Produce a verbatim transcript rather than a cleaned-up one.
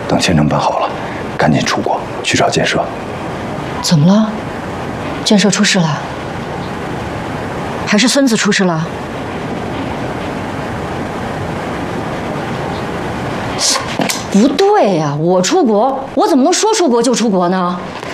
等签证办好了，赶紧出国去找建设。 怎么了？建设出事了？还是孙子出事了？不对呀，我出国，我怎么能说出国就出国呢？